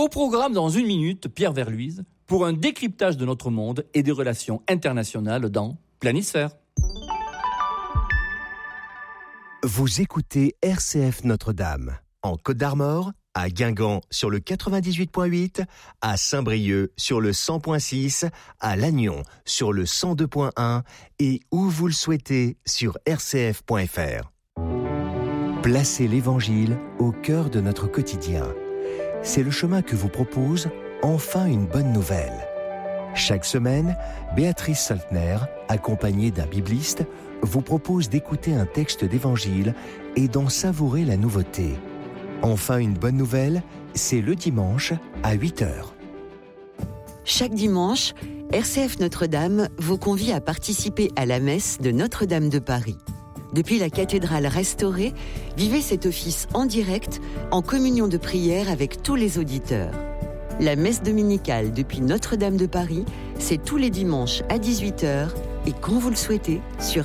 Au programme dans une minute, Pierre Verluise, pour un décryptage de notre monde et des relations internationales dans Planisphère. Vous écoutez RCF Notre-Dame, en Côte d'Armor, à Guingamp sur le 98.8, à Saint-Brieuc sur le 100.6, à Lannion sur le 102.1 et où vous le souhaitez sur rcf.fr. Placez l'Évangile au cœur de notre quotidien. C'est le chemin que vous propose Enfin une bonne nouvelle. Chaque semaine, Béatrice Saltner, accompagnée d'un bibliste, vous propose d'écouter un texte d'Évangile et d'en savourer la nouveauté. Enfin une bonne nouvelle, c'est le dimanche à 8h. Chaque dimanche, RCF Notre-Dame vous convie à participer à la messe de Notre-Dame de Paris. Depuis la cathédrale restaurée, vivez cet office en direct, en communion de prière avec tous les auditeurs. La messe dominicale depuis Notre-Dame de Paris, c'est tous les dimanches à 18h et quand vous le souhaitez sur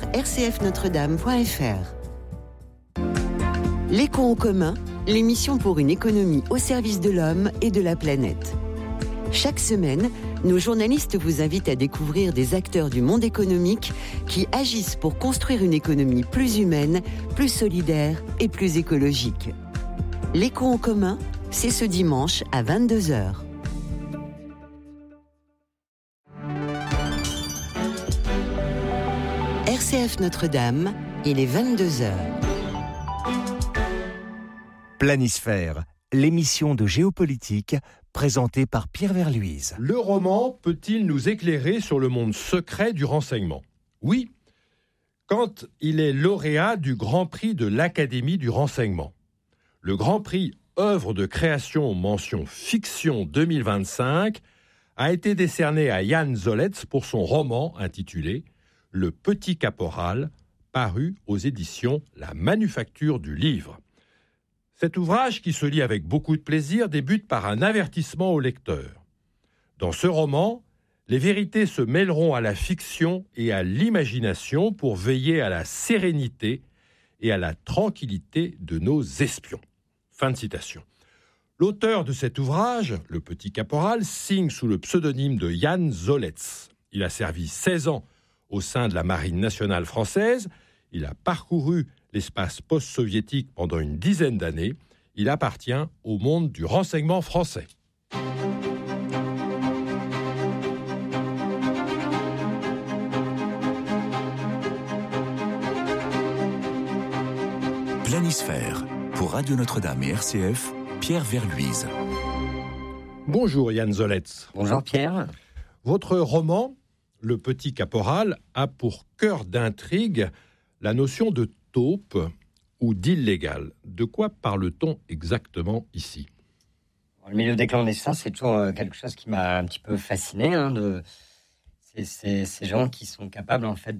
rcfnotredame.fr. L'écho en commun, l'émission pour une économie au service de l'homme et de la planète. Chaque semaine, nos journalistes vous invitent à découvrir des acteurs du monde économique qui agissent pour construire une économie plus humaine, plus solidaire et plus écologique. L'écho en commun, c'est ce dimanche à 22h. RCF Notre-Dame, il est 22h. Planisphère, l'émission de géopolitique présentée par Pierre Verluise. Le roman peut-il nous éclairer sur le monde secret du renseignement ? Oui, quand il est lauréat du Grand Prix de l'Académie du renseignement. Le Grand Prix œuvre de création mention fiction 2025 a été décerné à Jan Zoletz pour son roman intitulé « Le Petit Caporal », paru aux éditions La Manufacture du Livre. Cet ouvrage, qui se lit avec beaucoup de plaisir, débute par un avertissement au lecteur. Dans ce roman, les vérités se mêleront à la fiction et à l'imagination pour veiller à la sérénité et à la tranquillité de nos espions. Fin de citation. L'auteur de cet ouvrage, Le Petit Caporal, signe sous le pseudonyme de Jan Zoletz. Il a servi 16 ans au sein de la Marine nationale française. Il a parcouru l'espace post-soviétique pendant une dizaine d'années. Il appartient au monde du renseignement français. Planisphère, pour Radio Notre-Dame et RCF, Pierre Verluise. Bonjour Jan Zoletz. Bonjour Pierre. Votre roman, Le Petit Caporal, a pour cœur d'intrigue la notion de taupe ou d'illégal. De quoi parle-t-on exactement ici ? Le milieu des clandestins, c'est toujours quelque chose qui m'a un petit peu fasciné. C'est ces gens qui sont capables en fait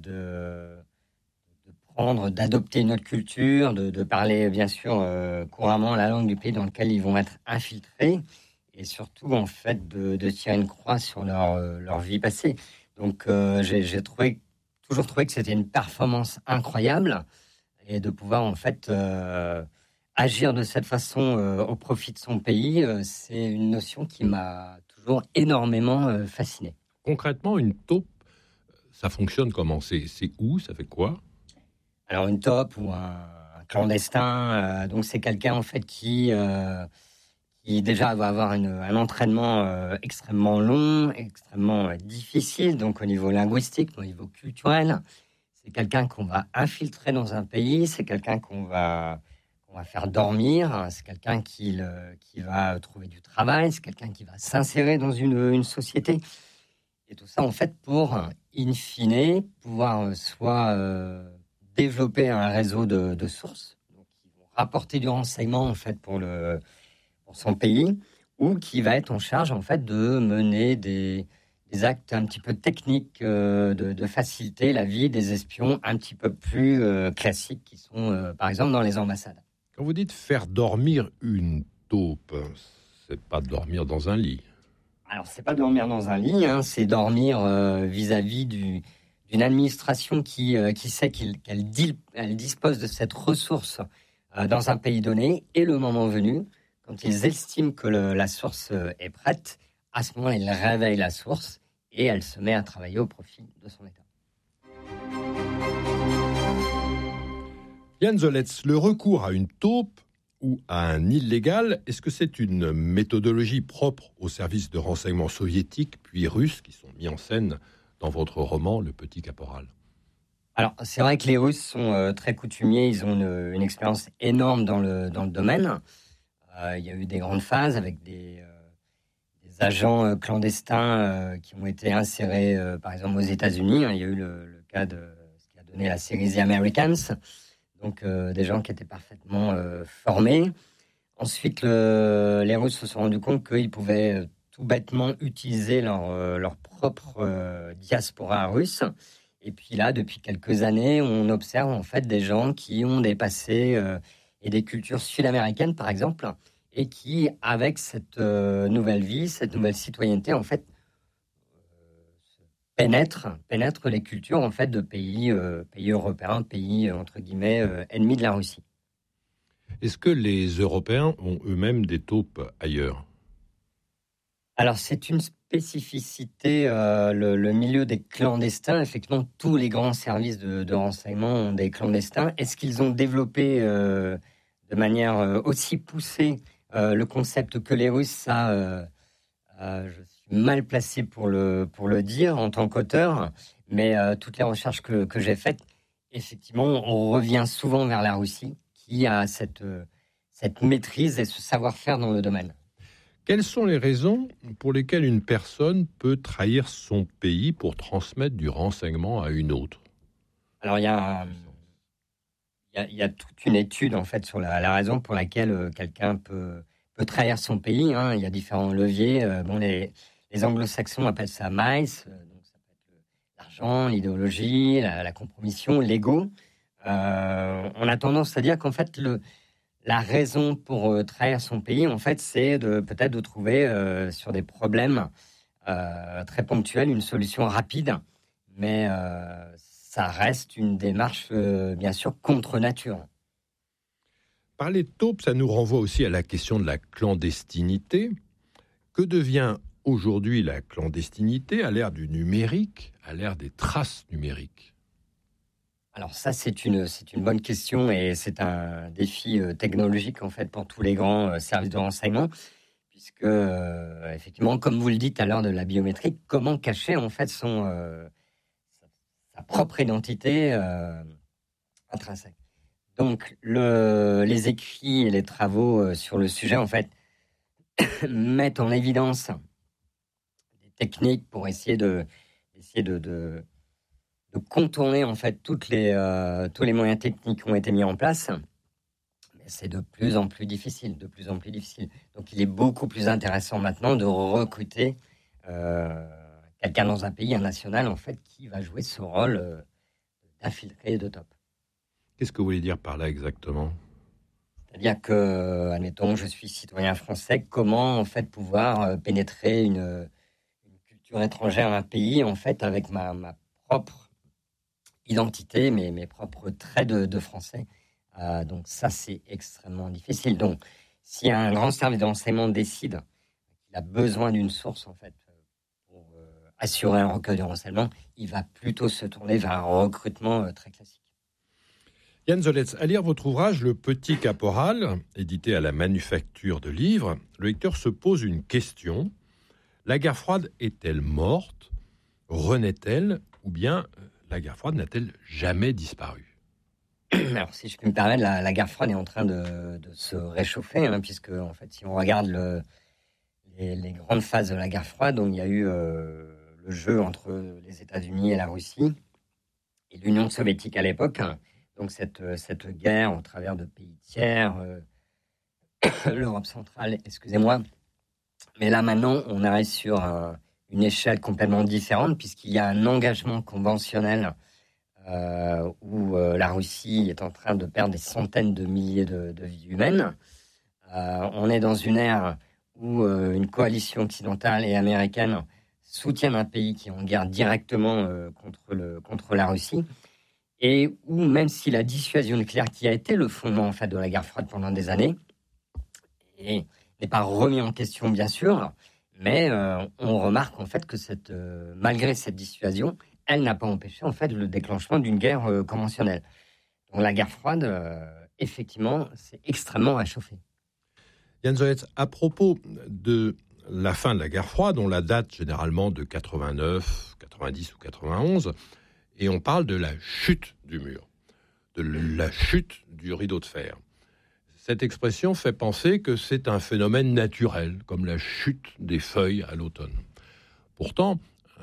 d'adopter une autre culture, de parler bien sûr couramment la langue du pays dans lequel ils vont être infiltrés, et surtout en fait de tirer une croix sur leur vie passée. Donc j'ai toujours trouvé que c'était une performance incroyable, et de pouvoir en fait agir de cette façon au profit de son pays, c'est une notion qui m'a toujours énormément fasciné. Concrètement, une taupe, ça fonctionne comment ? C'est où ? Ça fait quoi ? Alors une taupe ou un clandestin, donc c'est quelqu'un en fait qui déjà va avoir un entraînement extrêmement long, extrêmement difficile, donc au niveau linguistique, au niveau culturel. C'est quelqu'un qu'on va infiltrer dans un pays, c'est quelqu'un qu'on va faire dormir, c'est quelqu'un qui va trouver du travail, c'est quelqu'un qui va s'insérer dans une société. Et tout ça, en fait, pour, in fine, pouvoir soit développer un réseau de sources, donc qui vont rapporter du renseignement, en fait, pour son pays, ou qui va être en charge, en fait, de mener des actes un petit peu techniques, de faciliter la vie des espions un petit peu plus classiques, qui sont, par exemple, dans les ambassades. Quand vous dites faire dormir une taupe, c'est pas dormir dans un lit. Alors, c'est pas dormir dans un lit, c'est dormir vis-à-vis d'une administration qui sait qu'elle dispose de cette ressource dans un pays donné, et le moment venu, quand ils estiment que la source est prête, à ce moment-là, ils réveillent la source et elle se met à travailler au profit de son État. Jan Zoletz, le recours à une taupe ou à un illégal, est-ce que c'est une méthodologie propre aux services de renseignement soviétiques puis russes qui sont mis en scène dans votre roman Le Petit Caporal ? Alors, c'est vrai que les Russes sont très coutumiers, ils ont une expérience énorme dans le domaine. Il y a eu des grandes phases avec des agents clandestins qui ont été insérés, par exemple, aux États-Unis. Il y a eu le cas de ce qui a donné la série The Americans, donc des gens qui étaient parfaitement formés. Ensuite, les Russes se sont rendus compte qu'ils pouvaient tout bêtement utiliser leur propre diaspora russe. Et puis là, depuis quelques années, on observe en fait des gens qui ont des passés et des cultures sud-américaines, par exemple, et qui, avec cette nouvelle vie, cette nouvelle citoyenneté, en fait, pénètrent les cultures en fait de pays européens, pays entre guillemets ennemis de la Russie. Est-ce que les Européens ont eux-mêmes des taupes ailleurs ? Alors, c'est une spécificité, le milieu des clandestins. Effectivement, tous les grands services de renseignement ont des clandestins. Est-ce qu'ils ont développé de manière aussi poussée le concept que les Russes, ça, je suis mal placé pour le dire en tant qu'auteur, mais toutes les recherches que j'ai faites, effectivement, on revient souvent vers la Russie, qui a cette maîtrise et ce savoir-faire dans le domaine. Quelles sont les raisons pour lesquelles une personne peut trahir son pays pour transmettre du renseignement à une autre ? Alors, il y a toute une étude en fait sur la raison pour laquelle quelqu'un peut trahir son pays. Hein. Il y a différents leviers. Les anglo-saxons appellent ça MICE, donc ça peut être l'argent, l'idéologie, la compromission, l'ego. On a tendance à dire qu'en fait la raison pour trahir son pays, en fait, c'est peut-être de trouver sur des problèmes très ponctuels une solution rapide, mais ça reste une démarche, bien sûr, contre nature. Parler de taupe, ça nous renvoie aussi à la question de la clandestinité. Que devient aujourd'hui la clandestinité à l'ère du numérique, à l'ère des traces numériques ? Alors ça, c'est une bonne question et c'est un défi technologique en fait pour tous les grands services de renseignement, puisque effectivement, comme vous le dites à l'heure de la biométrie, comment cacher en fait sa propre identité intrinsèque. Donc les écrits et les travaux sur le sujet en fait mettent en évidence des techniques pour essayer de contourner en fait tous les moyens techniques qui ont été mis en place, mais c'est de plus en plus difficile. Donc il est beaucoup plus intéressant maintenant de recruter quelqu'un dans un pays, un national en fait, qui va jouer ce rôle d'infiltré et de top. Qu'est-ce que vous voulez dire par là exactement ? C'est-à-dire que, admettons, je suis citoyen français, comment en fait pouvoir pénétrer une culture étrangère, un pays en fait avec ma propre identité, mes propres traits de français. Donc ça, c'est extrêmement difficile. Donc, si un grand service de renseignement décide qu'il a besoin d'une source, en fait, pour assurer un recueil de renseignements, il va plutôt se tourner vers un recrutement très classique. Jan Zoletz, à lire votre ouvrage « Le Petit Caporal », édité à la Manufacture de Livres, le lecteur se pose une question. La guerre froide est-elle morte ? Renaît-elle ? Ou bien la guerre froide n'a-t-elle jamais disparu ? Alors, si je puis me permettre, la guerre froide est en train de se réchauffer, hein, puisque, en fait, si on regarde les grandes phases de la guerre froide, donc, il y a eu le jeu entre les États-Unis et la Russie et l'Union soviétique à l'époque. Donc, cette guerre au travers de pays tiers, l'Europe centrale, excusez-moi. Mais là, maintenant, on arrive sur une échelle complètement différente, puisqu'il y a un engagement conventionnel où la Russie est en train de perdre des centaines de milliers de vies humaines. On est dans une ère où une coalition occidentale et américaine soutiennent un pays qui est en guerre directement contre la Russie, et où même si la dissuasion nucléaire, qui a été le fondement en fait de la guerre froide pendant des années, est n'est pas remis en question, bien sûr, mais on remarque en fait que malgré cette dissuasion, elle n'a pas empêché en fait le déclenchement d'une guerre conventionnelle. Donc la guerre froide, effectivement, c'est extrêmement réchauffé. Jan Zoletz, à propos de la fin de la guerre froide, on la date généralement de 89, 90 ou 91, et on parle de la chute du mur, de la chute du rideau de fer. Cette expression fait penser que c'est un phénomène naturel, comme la chute des feuilles à l'automne. Pourtant,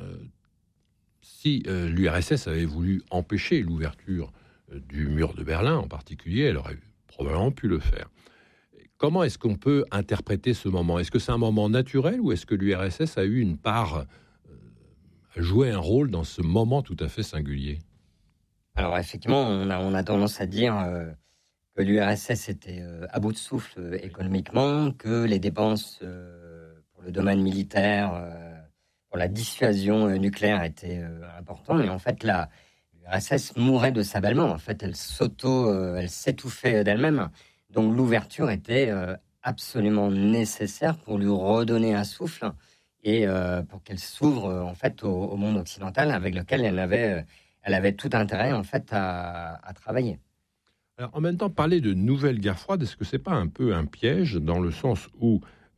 si l'URSS avait voulu empêcher l'ouverture du mur de Berlin en particulier, elle aurait probablement pu le faire. Comment est-ce qu'on peut interpréter ce moment ? Est-ce que c'est un moment naturel ou est-ce que l'URSS a eu une part, a joué un rôle dans ce moment tout à fait singulier ? Alors effectivement, on a tendance à dire que l'URSS était à bout de souffle économiquement, que les dépenses pour le domaine militaire, pour la dissuasion nucléaire étaient importantes. Et en fait, l'URSS mourait de sa belle-mort. En fait, elle s'étouffait d'elle-même. Donc l'ouverture était absolument nécessaire pour lui redonner un souffle et pour qu'elle s'ouvre en fait au monde occidental avec lequel elle avait tout intérêt en fait à travailler. Alors, en même temps, parler de nouvelle guerre froide, est-ce que c'est pas un peu un piège dans le sens où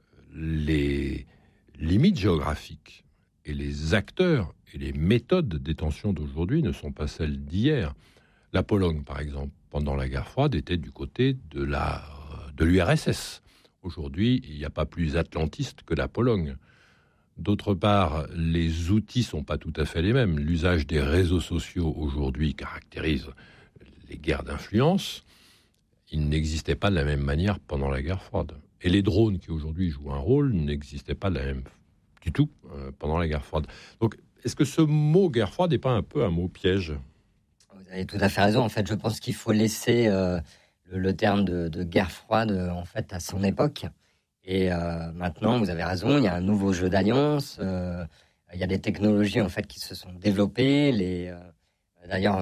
les limites géographiques et les acteurs et les méthodes de détention d'aujourd'hui ne sont pas celles d'hier ? La Pologne, par exemple, pendant la guerre froide, était du côté de l'URSS. Aujourd'hui, il n'y a pas plus atlantiste que la Pologne. D'autre part, les outils ne sont pas tout à fait les mêmes. L'usage des réseaux sociaux aujourd'hui caractérise les guerres d'influence. Il n'existait pas de la même manière pendant la guerre froide. Et les drones qui aujourd'hui jouent un rôle n'existaient pas de la même du tout pendant la guerre froide. Donc, est-ce que ce mot guerre froide n'est pas un peu un mot piège ? Vous avez tout à fait raison. En fait, je pense qu'il faut laisser le terme de guerre froide en fait à son époque. Et maintenant, vous avez raison, il y a un nouveau jeu d'alliance. Il y a des technologies en fait qui se sont développées. D'ailleurs,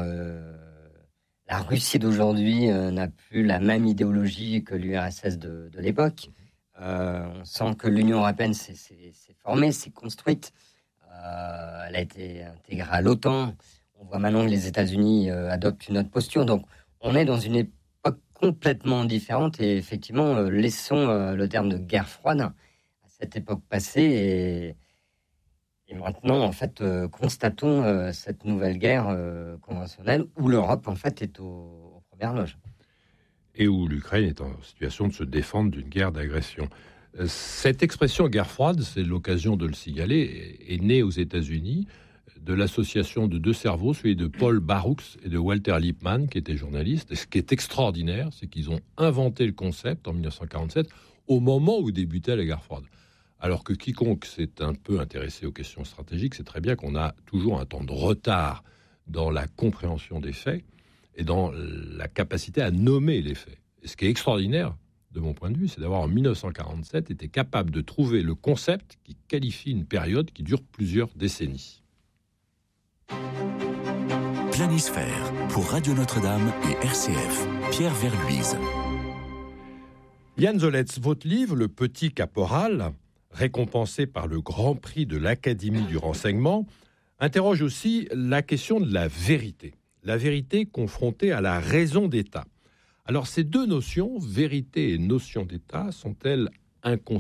la Russie d'aujourd'hui n'a plus la même idéologie que l'URSS de l'époque. On sent que l'Union européenne s'est formée, s'est construite. Elle a été intégrée à l'OTAN. On voit maintenant que les États-Unis adoptent une autre posture. Donc, on est dans une époque complètement différente. Et effectivement, laissons le terme de guerre froide à cette époque passée. Et maintenant, en fait, constatons cette nouvelle guerre conventionnelle où l'Europe, en fait, est aux premières loges. Et où l'Ukraine est en situation de se défendre d'une guerre d'agression. Cette expression guerre froide, c'est l'occasion de le signaler, est née aux États-Unis de l'association de deux cerveaux, celui de Paul Baruch et de Walter Lippmann, qui étaient journalistes. Et ce qui est extraordinaire, c'est qu'ils ont inventé le concept en 1947, au moment où débutait la guerre froide. Alors que quiconque s'est un peu intéressé aux questions stratégiques, c'est très bien qu'on a toujours un temps de retard dans la compréhension des faits et dans la capacité à nommer les faits. Et ce qui est extraordinaire, de mon point de vue, c'est d'avoir en 1947 été capable de trouver le concept qui qualifie une période qui dure plusieurs décennies. Planisphère pour Radio Notre-Dame et RCF. Pierre Verluise. Jan Zoletz, votre livre, Le Petit Caporal, récompensé par le Grand Prix de l'Académie du renseignement, interroge aussi la question de la vérité. La vérité confrontée à la raison d'État. Alors, ces deux notions, vérité et notion d'État, sont-elles inconciliables ?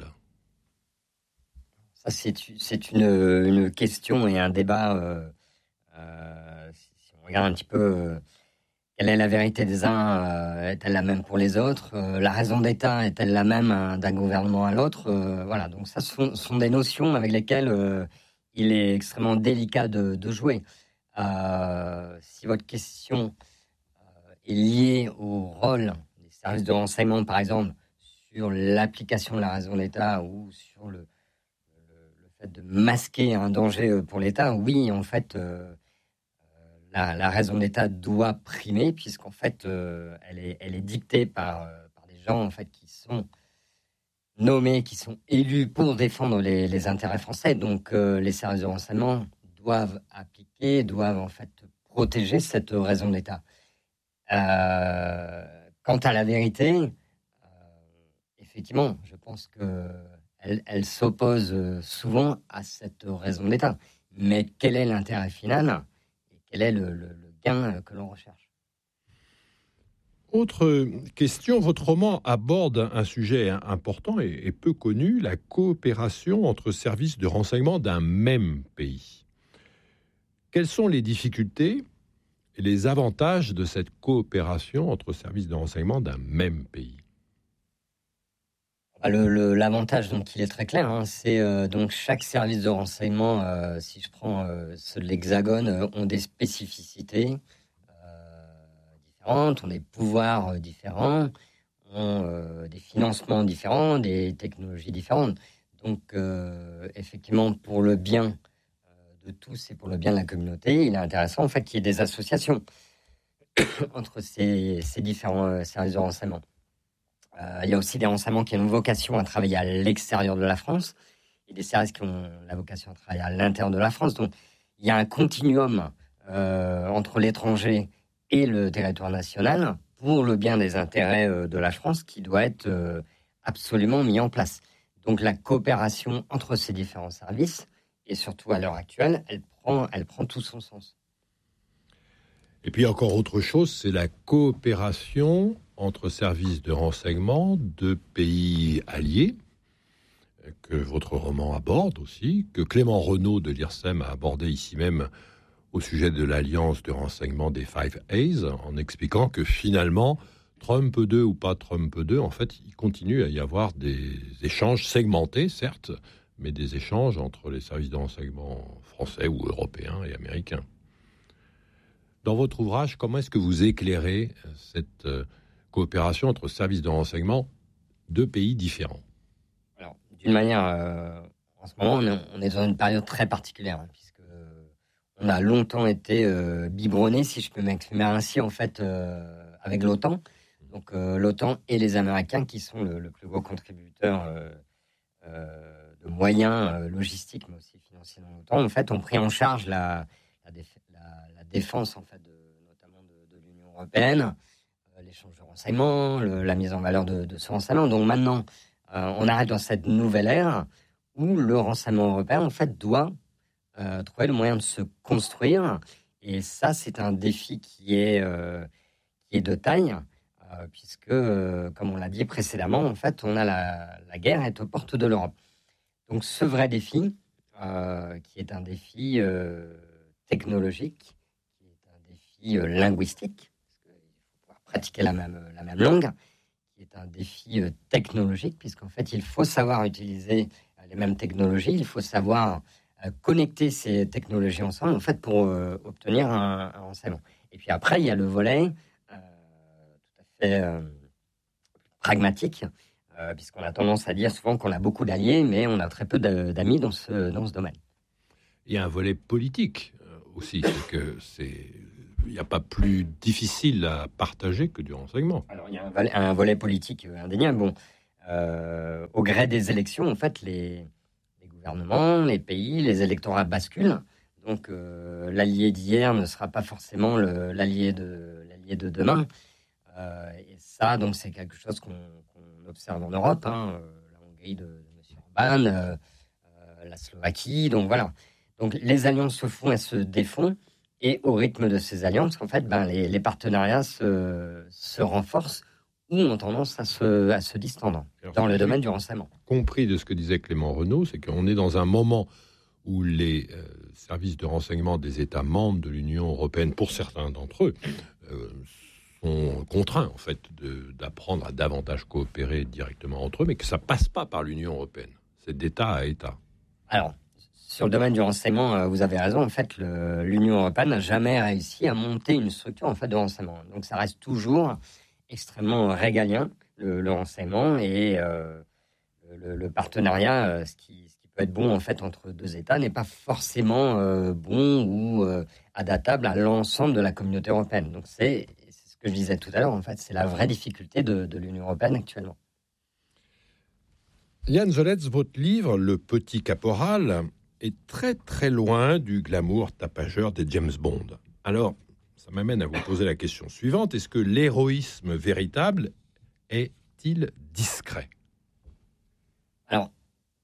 Ça, c'est une question et un débat. Si on regarde un petit peu quelle est la vérité des uns, est-elle la même pour les autres ? La raison d'État est-elle la même d'un gouvernement à l'autre ? Voilà, donc ça sont des notions avec lesquelles il est extrêmement délicat de jouer. Si votre question est liée au rôle des services de renseignement, par exemple, sur l'application de la raison d'État ou sur le fait de masquer un danger pour l'État, oui, en fait, la raison d'État doit primer, puisqu'en fait, elle est dictée par des gens en fait, qui sont nommés, qui sont élus pour défendre les intérêts français. Donc, les services de renseignement doivent appliquer, doivent en fait protéger cette raison d'État. Quant à la vérité, effectivement, je pense qu'elle s'oppose souvent à cette raison d'État. Mais quel est l'intérêt final et quel est le gain que l'on recherche? Autre question, votre roman aborde un sujet important et peu connu, la coopération entre services de renseignement d'un même pays. Quelles sont les difficultés et les avantages de cette coopération entre services de renseignement d'un même pays? L'avantage, donc, il est très clair. Hein, c'est donc chaque service de renseignement, si je prends ceux de l'Hexagone, ont des spécificités différentes, ont des pouvoirs différents, ont des financements différents, des technologies différentes. Donc, effectivement, pour le bien de tous et pour le bien de la communauté, il est intéressant en fait qu'il y ait des associations entre ces différents services de renseignement. Il y a aussi des renseignements qui ont une vocation à travailler à l'extérieur de la France et des services qui ont la vocation à travailler à l'intérieur de la France. Donc, il y a un continuum entre l'étranger et le territoire national pour le bien des intérêts de la France qui doit être absolument mis en place. Donc, la coopération entre ces différents services, et surtout à l'heure actuelle, elle prend tout son sens. Et puis encore autre chose, c'est la coopération entre services de renseignement de pays alliés, que votre roman aborde aussi, que Clément Renaud de l'IRSEM a abordé ici même au sujet de l'alliance de renseignement des Five Eyes, en expliquant que finalement, Trump 2 ou pas Trump 2, en fait, il continue à y avoir des échanges segmentés, certes, mais des échanges entre les services de renseignement français ou européens et américains. Dans votre ouvrage, comment est-ce que vous éclairez cette coopération entre services de renseignement de pays différents? Alors, d'une manière, en ce moment, on est dans une période très particulière, hein, puisque on a longtemps été biberonné, si je peux m'exprimer ainsi, en fait, avec l'OTAN. Donc, l'OTAN et les Américains, qui sont le plus gros contributeur de moyens logistiques, mais aussi financiers dans l'OTAN, en fait, ont pris en charge la défense, en fait, notamment de l'Union européenne, l'échange de renseignements, la mise en valeur de ce renseignement. Donc maintenant, on arrive dans cette nouvelle ère où le renseignement européen, en fait, doit trouver le moyen de se construire. Et ça, c'est un défi qui est de taille, puisque, comme on l'a dit précédemment, en fait, on a la guerre est aux portes de l'Europe. Donc ce vrai défi, qui est un défi technologique, qui est un défi linguistique, parce qu'il faut pouvoir pratiquer la même langue, qui est un défi technologique, puisqu'en fait, il faut savoir utiliser les mêmes technologies, il faut savoir connecter ces technologies ensemble, en fait, pour obtenir un renseignement. Et puis après, il y a le volet tout à fait pragmatique, puisqu'on a tendance à dire souvent qu'on a beaucoup d'alliés, mais on a très peu d'amis dans ce domaine. Il y a un volet politique aussi, c'est qu'il n'y a pas plus difficile à partager que du renseignement. Alors, il y a un volet politique indéniable. Bon, au gré des élections, en fait, les gouvernements, les pays, les électorats basculent. Donc, l'allié d'hier ne sera pas forcément l'allié de demain. Et ça, donc, c'est quelque chose qu'on observe en Europe. Hein, la Hongrie de M. Orbán, la Slovaquie. Donc, voilà. Donc, les alliances se font et se défont. Et au rythme de ces alliances, en fait, les partenariats se renforcent ou ont tendance à se distendre dans le domaine du renseignement. Compris de ce que disait Clément Renaud, c'est qu'on est dans un moment où les services de renseignement des États membres de l'Union européenne, pour certains d'entre eux, sont contraints en fait d'apprendre à davantage coopérer directement entre eux, mais que ça passe pas par l'Union européenne. C'est d'État à État. Alors, sur le domaine du renseignement, vous avez raison. En fait, l'Union européenne n'a jamais réussi à monter une structure en fait de renseignement. Donc, ça reste toujours extrêmement régalien, le renseignement, et le partenariat, ce qui peut être bon en fait entre deux États, n'est pas forcément bon ou adaptable à l'ensemble de la communauté européenne. Donc c'est ce que je disais tout à l'heure, en fait, c'est la vraie difficulté de l'Union européenne actuellement. Jan Zoletz, votre livre, Le Petit Caporal, est très très loin du glamour tapageur des James Bond. Alors, ça m'amène à vous poser la question suivante. Est-ce que l'héroïsme véritable est-il discret ?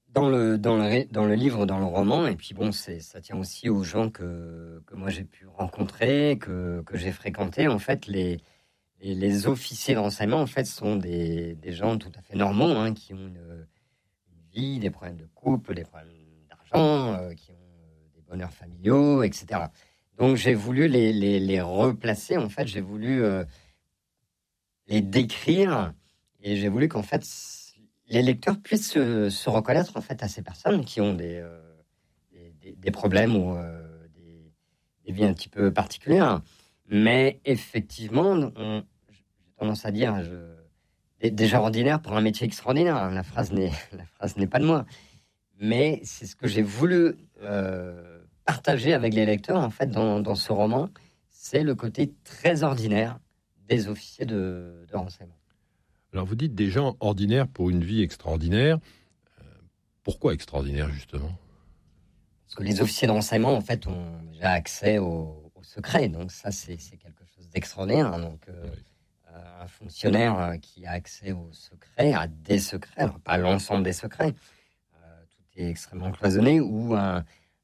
Dans le livre, dans le roman, et puis bon, ça tient aussi aux gens que moi j'ai pu rencontrer, que j'ai fréquentés. En fait, les officiers de renseignement, en fait, sont des gens tout à fait normaux, hein, qui ont une vie, des problèmes de couple, des problèmes d'argent, qui ont des bonheurs familiaux, etc. Donc j'ai voulu les replacer, en fait, j'ai voulu les décrire, et j'ai voulu qu'en fait les lecteurs puissent se reconnaître en fait à ces personnes qui ont des problèmes ou des vies un petit peu particulières. Mais effectivement, j'ai tendance à dire déjà ordinaire pour un métier extraordinaire. La phrase n'est pas de moi. Mais c'est ce que j'ai voulu partager avec les lecteurs en fait dans ce roman. C'est le côté très ordinaire des officiers de renseignement. Alors vous dites des gens ordinaires pour une vie extraordinaire. Pourquoi extraordinaire justement ? Parce que les officiers de renseignement en fait ont déjà accès au secret, donc ça c'est quelque chose d'extraordinaire. Donc un fonctionnaire qui a accès au secret, à des secrets, alors pas l'ensemble des secrets, tout est extrêmement cloisonné, ou un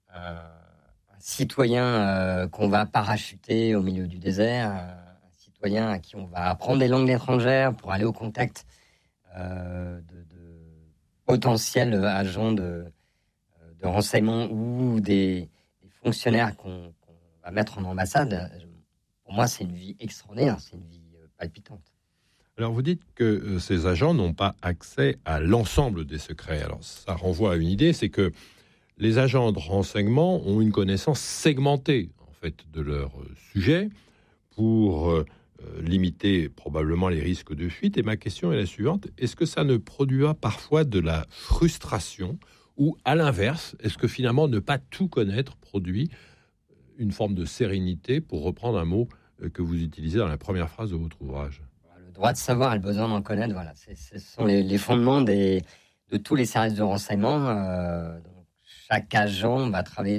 citoyen qu'on va parachuter au milieu du désert, citoyens à qui on va apprendre des langues étrangères pour aller au contact de potentiels agents de renseignement ou des fonctionnaires qu'on va mettre en ambassade. Pour moi, c'est une vie extraordinaire, c'est une vie palpitante. Alors vous dites que ces agents n'ont pas accès à l'ensemble des secrets. Alors ça renvoie à une idée, c'est que les agents de renseignement ont une connaissance segmentée en fait de leur sujet pour limiter probablement les risques de fuite. Et ma question est la suivante. Est-ce que ça ne produit pas parfois de la frustration, ou à l'inverse, est-ce que finalement ne pas tout connaître produit une forme de sérénité, pour reprendre un mot que vous utilisez dans la première phrase de votre ouvrage ? Le droit de savoir et le besoin d'en connaître, voilà, ce sont les fondements de tous les services de renseignement. Donc, chaque agent va travailler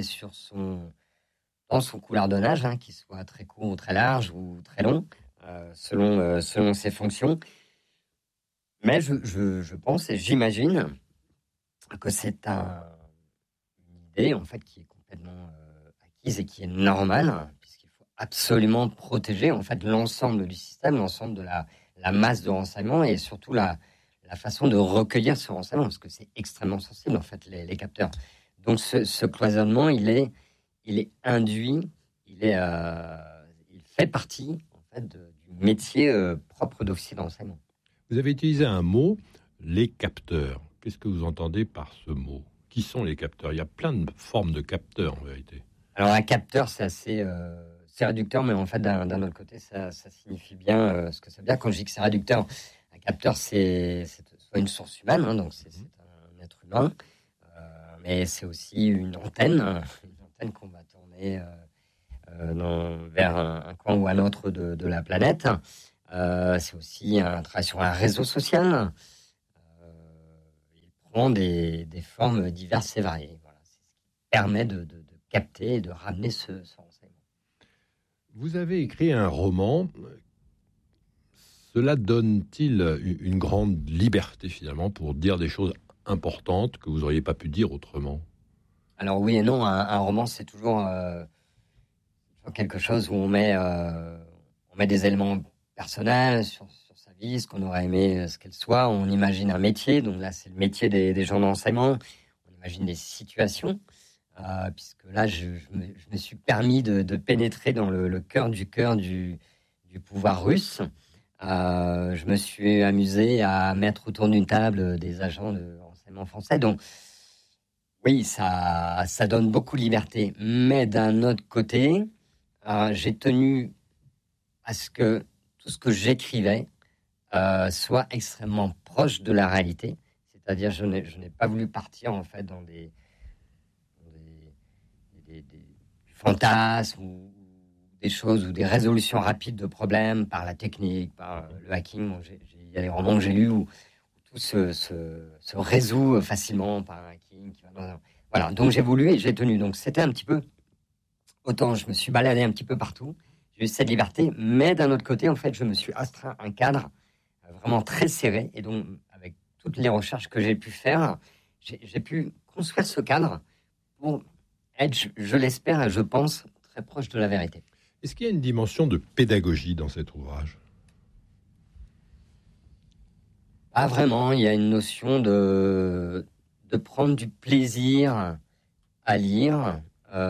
dans son coulardonnage, hein, qu'il soit très court ou très large ou très long, selon ses fonctions. Mais je pense et j'imagine que c'est une idée en fait qui est complètement acquise et qui est normale, puisqu'il faut absolument protéger en fait l'ensemble du système, l'ensemble de la masse de renseignements, et surtout la façon de recueillir ce renseignement, parce que c'est extrêmement sensible en fait les capteurs. Donc ce cloisonnement, il est induit, il fait partie en fait du métier propre d'officier de renseignement. Vous avez utilisé un mot, les capteurs. Qu'est-ce que vous entendez par ce mot ? Qui sont les capteurs ? Il y a plein de formes de capteurs en vérité. Alors un capteur, c'est assez réducteur, mais en fait d'un autre côté, ça signifie bien ce que ça veut dire. Quand je dis que c'est réducteur, un capteur, c'est soit une source humaine, hein, donc c'est un être humain, mais c'est aussi une antenne qu'on va tourner vers un coin ou un autre de la planète. C'est aussi un travail sur un réseau social. Il prend des formes diverses et variées. Voilà. C'est ce qui permet de capter et de ramener ce renseignement. Vous avez écrit un roman. Cela donne-t-il une grande liberté finalement pour dire des choses importantes que vous n'auriez pas pu dire autrement ? Alors oui et non. Un roman, c'est toujours quelque chose où on met des éléments personnels sur sa vie, ce qu'on aurait aimé ce qu'elle soit. On imagine un métier, donc là c'est le métier des gens d'enseignement. On imagine des situations, puisque là je me suis permis de pénétrer dans le cœur du pouvoir russe. Je me suis amusé à mettre autour d'une table des agents de renseignement français. Donc oui, ça donne beaucoup de liberté. Mais d'un autre côté, j'ai tenu à ce que tout ce que j'écrivais soit extrêmement proche de la réalité. C'est-à-dire, je n'ai pas voulu partir en fait dans des fantasmes ou des choses ou des résolutions rapides de problèmes par la technique, par le hacking. Il y a des romans que j'ai lus où tout se résout facilement par un hacking. Voilà, donc j'ai voulu et j'ai tenu. Donc c'était un petit peu... Autant je me suis baladé un petit peu partout, j'ai eu cette liberté, mais d'un autre côté, en fait, je me suis astreint un cadre vraiment très serré. Et donc, avec toutes les recherches que j'ai pu faire, j'ai pu construire ce cadre pour être, je l'espère et je pense, très proche de la vérité. Est-ce qu'il y a une dimension de pédagogie dans cet ouvrage ? Pas vraiment, il y a une notion de prendre du plaisir à lire,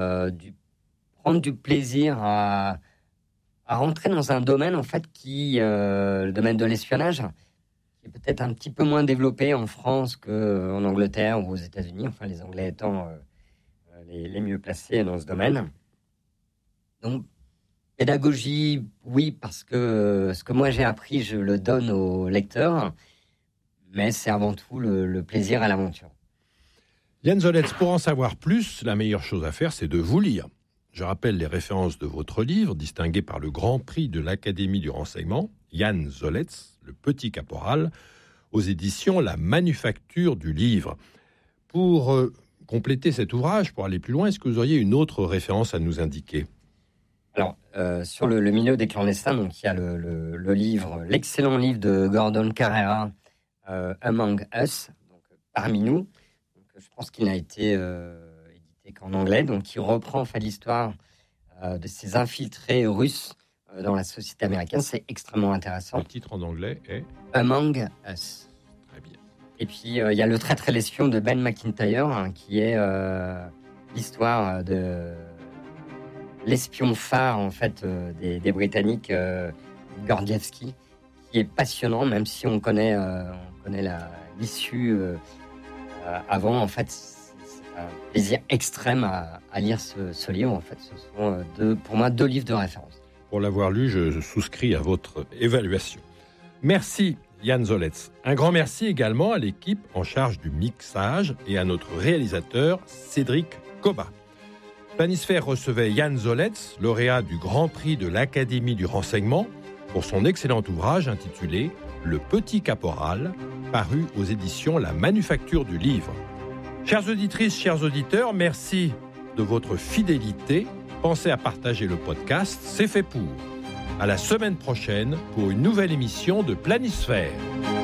prendre du plaisir à rentrer dans un domaine en fait le domaine de l'espionnage, qui est peut-être un petit peu moins développé en France qu'en Angleterre ou aux États-Unis, enfin les Anglais étant les mieux placés dans ce domaine. Donc pédagogie, oui, parce que ce que moi j'ai appris, je le donne aux lecteurs, mais c'est avant tout le plaisir à l'aventure. Jan Zoletz, pour en savoir plus, la meilleure chose à faire, c'est de vous lire. Je rappelle les références de votre livre, distingué par le Grand Prix de l'Académie du renseignement, Jan Zoletz, Le Petit Caporal, aux éditions La Manufacture du Livre. Pour compléter cet ouvrage, pour aller plus loin, est-ce que vous auriez une autre référence à nous indiquer ? Alors, sur le milieu des clandestins, donc il y a le livre, l'excellent livre de Gordon Carrera, Among Us, donc parmi nous. Donc, je pense qu'il n'a été édité qu'en anglais, donc qui reprend en fait l'histoire de ces infiltrés russes dans la société américaine. C'est extrêmement intéressant. Le titre en anglais est Among Us. Très bien. Et puis il y a Le Traître et l'espion de Ben McIntyre, qui est l'histoire de l'espion phare en fait des Britanniques, Gordievsky, qui est passionnant, même si on connaît l'issue avant. En fait, c'est un plaisir extrême à lire ce livre. En fait, ce sont pour moi deux livres de référence. Pour l'avoir lu, je souscris à votre évaluation. Merci Jan Zoletz. Un grand merci également à l'équipe en charge du mixage et à notre réalisateur Cédric Coba. Planisphère recevait Jan Zoletz, lauréat du Grand Prix de l'Académie du renseignement, pour son excellent ouvrage intitulé « Le Petit Caporal », paru aux éditions La Manufacture du Livre. Chères auditrices, chers auditeurs, merci de votre fidélité. Pensez à partager le podcast, c'est fait pour. À la semaine prochaine pour une nouvelle émission de Planisphère.